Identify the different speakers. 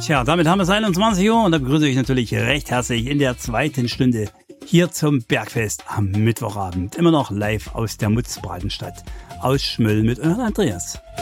Speaker 1: Tja, damit haben wir es 21 Uhr und da begrüße ich natürlich recht herzlich in der zweiten Stunde hier zum Bergfest am Mittwochabend. Immer noch live aus der Mutzbratenstadt aus Schmölln mit eurem Andreas.